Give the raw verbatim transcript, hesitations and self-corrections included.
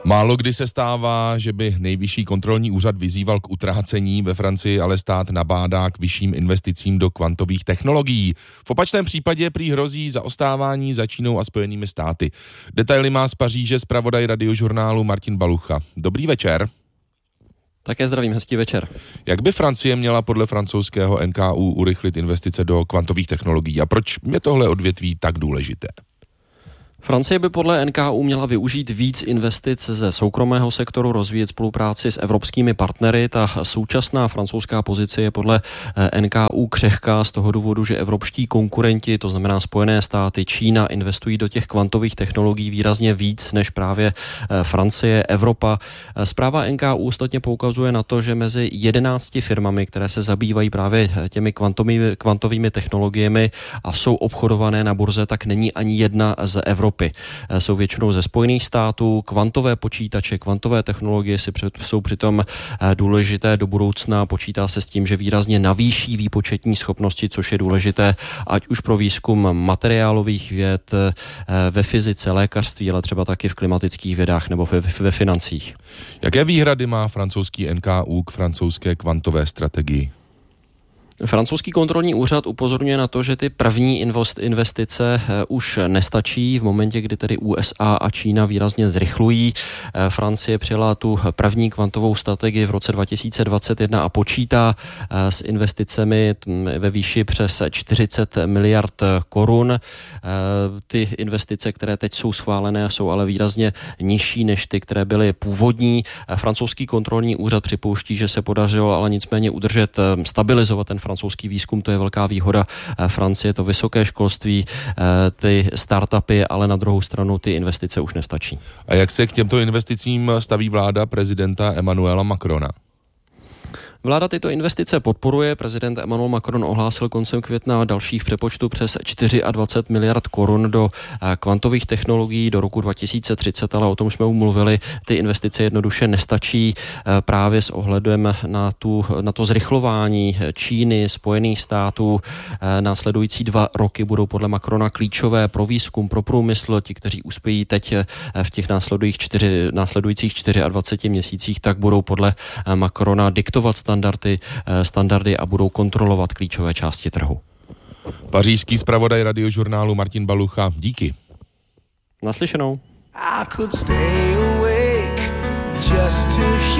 Málo kdy se stává, že by nejvyšší kontrolní úřad vyzýval k utrácení, ve Francii ale stát nabádá k vyšším investicím do kvantových technologií. V opačném případě prý hrozí zaostávání za Čínou a Spojenými státy. Detaily má z Paříže zpravodaj Radiožurnálu Martin Balucha. Dobrý večer. Také zdravím, hezký večer. Jak by Francie měla podle francouzského N K U urychlit investice do kvantových technologií a proč je tohle odvětví tak důležité? Francie by podle N K U měla využít víc investic ze soukromého sektoru, rozvíjet spolupráci s evropskými partnery. Ta současná francouzská pozice je podle N K U křehká z toho důvodu, že evropští konkurenti, to znamená Spojené státy, Čína, investují do těch kvantových technologií výrazně víc než právě Francie, Evropa. Zpráva N K U ostatně poukazuje na to, že mezi jedenácti firmami, které se zabývají právě těmi kvantovými, kvantovými technologiemi a jsou obchodované na burze, tak není ani jedna z Evropy. Jsou většinou ze Spojených států, kvantové počítače, kvantové technologie si před, jsou přitom důležité do budoucna. Počítá se s tím, že výrazně navýší výpočetní schopnosti, což je důležité, ať už pro výzkum materiálových věd, ve fyzice, lékařství, ale třeba taky v klimatických vědách nebo ve, ve financích. Jaké výhrady má francouzský N K U k francouzské kvantové strategii? Francouzský kontrolní úřad upozorňuje na to, že ty první investice už nestačí v momentě, kdy tedy U S A a Čína výrazně zrychlují. Francie přijala tu první kvantovou strategii v roce dva tisíce dvacet jedna a počítá s investicemi ve výši přes čtyřicet miliard korun. Ty investice, které teď jsou schválené, jsou ale výrazně nižší než ty, které byly původní. Francouzský kontrolní úřad připouští, že se podařilo ale nicméně udržet, stabilizovat ten francouzský výzkum, to je velká výhoda Francie, to vysoké školství, ty startupy, ale na druhou stranu ty investice už nestačí. A jak se k těmto investicím staví vláda prezidenta Emmanuela Macrona? Vláda tyto investice podporuje. Prezident Emmanuel Macron ohlásil koncem května dalších přepočtu přes dvacet čtyři miliard korun do kvantových technologií do roku dva tisíce třicet, ale o tom jsme umluvili. Ty investice jednoduše nestačí právě s ohledem na, tu, na to zrychlování Číny, Spojených států. Následující dva roky budou podle Macrona klíčové pro výzkum, pro průmysl. Ti, kteří uspějí teď v těch následujících, čtyři, následujících dvaceti čtyřech měsících, tak budou podle Macrona diktovat standardy, standardy a budou kontrolovat klíčové části trhu. Pařížský zpravodaj Radiožurnálu Martin Balucha, díky. Naslyšenou. I could stay awake just to hear